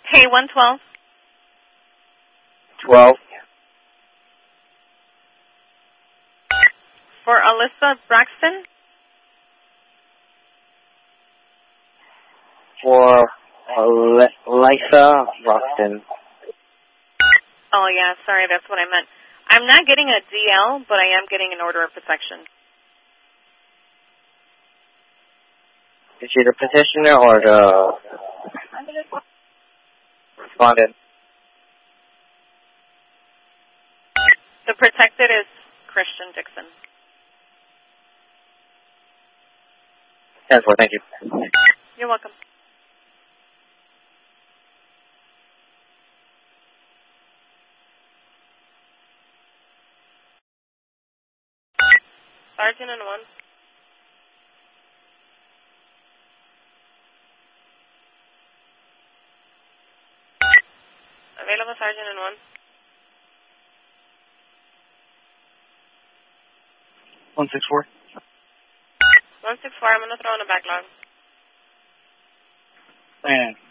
Hey, 112. 12. For Alyssa Braxton. For Lisa Roxton. Oh, yeah, sorry, that's what I meant. I'm not getting a DL, but I am getting an order of protection. Is she the petitioner or the respondent? The protected is Christian Dixon. 10-4, thank you. You're welcome. Sergeant in 1. Available Sergeant in 1. 164. 164, I'm going to throw in a backlog. Man.